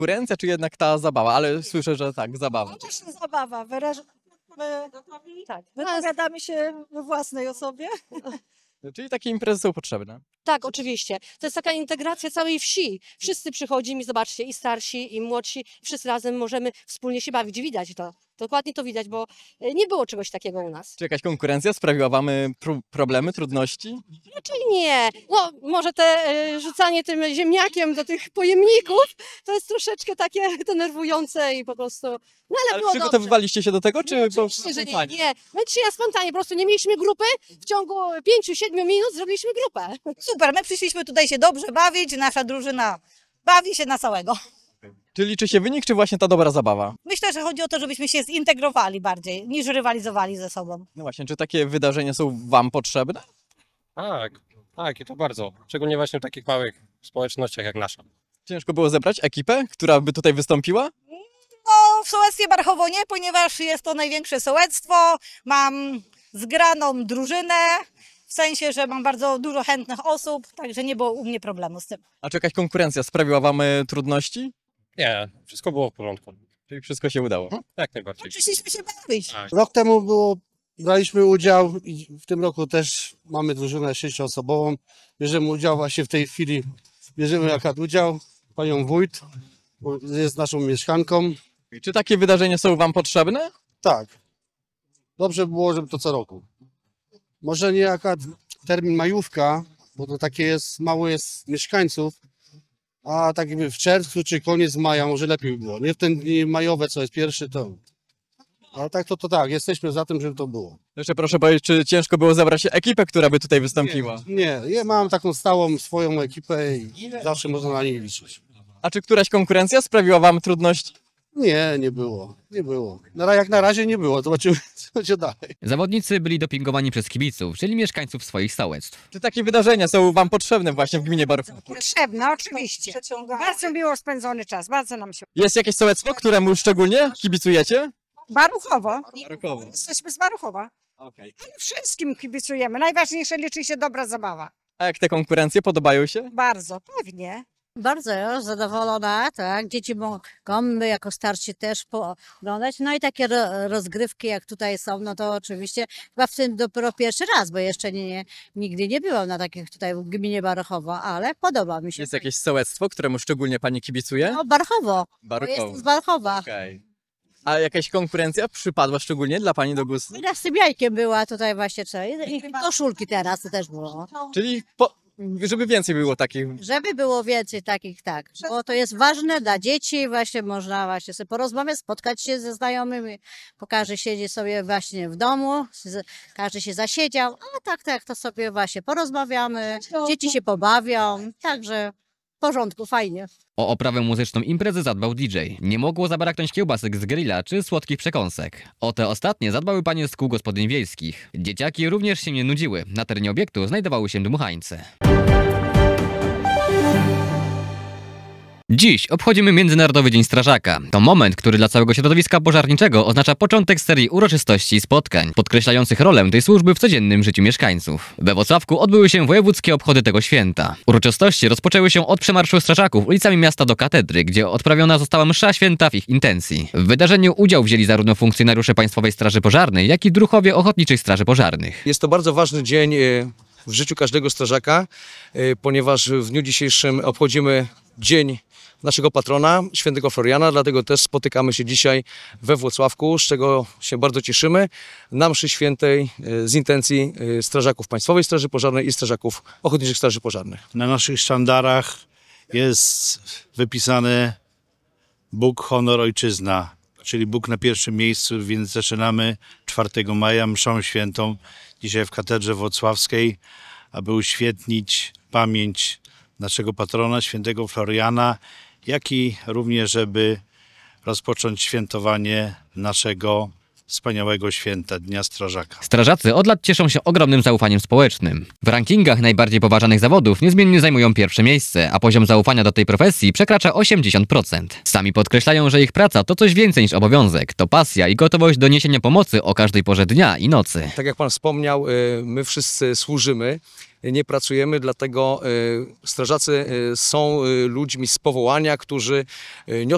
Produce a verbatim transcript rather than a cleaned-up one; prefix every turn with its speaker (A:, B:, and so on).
A: Konkurencja czy jednak ta zabawa? Ale słyszę, że tak, zabawa.
B: Też zabawa. Wyraż... My... Tak, wypowiadamy się we własnej osobie.
A: Czyli takie imprezy są potrzebne.
C: Tak, oczywiście. To jest taka integracja całej wsi. Wszyscy przychodzimy, zobaczcie, i starsi, i młodsi, wszyscy razem możemy wspólnie się bawić. Widać to. Dokładnie to widać, bo e, nie było czegoś takiego u nas.
A: Czy jakaś konkurencja sprawiła wam y, pró- problemy, trudności?
C: Raczej nie. No, może te e, rzucanie tym ziemniakiem do tych pojemników, to jest troszeczkę takie denerwujące i po prostu... No ale,
A: Ale
C: było dobrze.
A: przygotowywaliście się do tego, czy po
C: Oczywiście, że nie,
A: spontanie?
C: nie. My dzisiaj spontanie, po prostu nie mieliśmy grupy, w ciągu pięciu siedmiu minut zrobiliśmy grupę.
B: Super, my przyszliśmy tutaj się dobrze bawić, nasza drużyna bawi się na całego.
A: Czy liczy się wynik, czy właśnie ta dobra zabawa?
B: Myślę, że chodzi o to, żebyśmy się zintegrowali bardziej, niż rywalizowali ze sobą.
A: No właśnie, czy takie wydarzenia są wam potrzebne?
D: Tak, tak i to bardzo. Szczególnie właśnie w takich małych społecznościach jak nasza.
A: Ciężko było zebrać ekipę, która by tutaj wystąpiła?
B: No, w sołectwie Barchowo nie, ponieważ jest to największe sołectwo. Mam zgraną drużynę, w sensie, że mam bardzo dużo chętnych osób, także nie było u mnie problemu z tym.
A: A czy jakaś konkurencja sprawiła wam y, trudności?
D: Nie, wszystko było w porządku.
A: Czyli wszystko się udało?
D: Jak najbardziej.
B: Przyszliśmy się bawić.
D: Tak.
E: Rok temu było, braliśmy udział i w tym roku też mamy drużynę sześcioosobową. Bierzemy udział właśnie w tej chwili, bierzemy akurat udział, panią wójt, bo jest naszą mieszkanką.
A: I czy takie wydarzenia są wam potrzebne?
E: Tak, dobrze by było, żeby to co roku. Może nie akurat termin majówka, bo to takie jest, mało jest mieszkańców, a tak jakby w czerwcu czy koniec maja może lepiej by było. Nie w ten dni majowe, co jest pierwszy, to... Ale tak to, to tak, jesteśmy za tym, żeby to było.
A: Jeszcze proszę powiedzieć, czy ciężko było zebrać ekipę, która by tutaj wystąpiła?
E: Nie, ja mam taką stałą swoją ekipę i zawsze można na niej liczyć.
A: A czy któraś konkurencja sprawiła wam trudności?
E: Nie, nie było, nie było. Na, ra- jak na razie nie było, zobaczymy co będzie dalej.
F: Zawodnicy byli dopingowani przez kibiców, czyli mieszkańców swoich sołectw.
A: Czy takie wydarzenia są wam potrzebne właśnie w gminie Barchowo?
G: Potrzebne, oczywiście. Bardzo miło spędzony czas, bardzo nam się...
A: Jest jakieś sołectwo, któremu szczególnie kibicujecie?
G: Baruchowo.
A: Barchowo.
G: Jesteśmy z Baruchowa.
A: Okay.
G: Ale wszystkim kibicujemy. Najważniejsze liczy się dobra zabawa.
A: A jak te konkurencje podobają się?
G: Bardzo, pewnie.
H: Bardzo zadowolona, tak. Dzieci mogą, my jako starsi też pooglądać. No i takie ro, rozgrywki jak tutaj są, no to oczywiście chyba w tym dopiero pierwszy raz, bo jeszcze nie, nie, nigdy nie byłam na takich tutaj w gminie Barchowo, ale podoba mi się.
A: Jest jakieś sołectwo, któremu szczególnie pani kibicuje?
H: No Barchowo, bo
A: Barchowo.
H: jestem z Barchowa.
A: Okej. A jakaś konkurencja przypadła szczególnie dla pani do gustu?
H: Ja z tym jajkiem była tutaj właśnie, co, i i koszulki teraz to też było.
A: Czyli po, żeby więcej było takich.
H: Żeby było więcej takich, tak, bo to jest ważne dla dzieci, właśnie można właśnie sobie porozmawiać, spotkać się ze znajomymi, bo każdy siedzi sobie właśnie w domu, z- każdy się zasiedział, a tak, tak, to sobie właśnie porozmawiamy, dzieci się pobawią, także w porządku, fajnie.
F: O oprawę muzyczną imprezy zadbał D J. Nie mogło zabraknąć kiełbasek z grilla czy słodkich przekąsek. O te ostatnie zadbały panie z kół gospodyń wiejskich. Dzieciaki również się nie nudziły. Na terenie obiektu znajdowały się dmuchańce. Dziś obchodzimy Międzynarodowy Dzień Strażaka. To moment, który dla całego środowiska pożarniczego oznacza początek serii uroczystości i spotkań, podkreślających rolę tej służby w codziennym życiu mieszkańców. We Włocławku odbyły się wojewódzkie obchody tego święta. Uroczystości rozpoczęły się od przemarszu strażaków ulicami miasta do katedry, gdzie odprawiona została msza święta w ich intencji. W wydarzeniu udział wzięli zarówno funkcjonariusze Państwowej Straży Pożarnej, jak i druhowie Ochotniczych Straży Pożarnych.
I: Jest to bardzo ważny dzień e, w życiu każdego strażaka, e, ponieważ w dniu dzisiejszym obchodzimy dzień naszego patrona, świętego Floriana, dlatego też spotykamy się dzisiaj we Włocławku, z czego się bardzo cieszymy, na mszy świętej e, z intencji e, strażaków Państwowej Straży Pożarnej i strażaków Ochotniczych Straży Pożarnych.
J: Na naszych sztandarach jest wypisane Bóg, honor, ojczyzna, czyli Bóg na pierwszym miejscu, więc zaczynamy czwartego maja mszą świętą dzisiaj w katedrze włocławskiej, aby uświetnić pamięć naszego patrona, świętego Floriana, jak i również, żeby rozpocząć świętowanie naszego wspaniałego święta, Dnia Strażaka.
F: Strażacy od lat cieszą się ogromnym zaufaniem społecznym. W rankingach najbardziej poważanych zawodów niezmiennie zajmują pierwsze miejsce, a poziom zaufania do tej profesji przekracza osiemdziesiąt procent. Sami podkreślają, że ich praca to coś więcej niż obowiązek, to pasja i gotowość do niesienia pomocy o każdej porze dnia i nocy.
I: Tak jak Pan wspomniał, e, my wszyscy służymy, nie pracujemy, dlatego e, strażacy e, są e, ludźmi z powołania, którzy e, niosą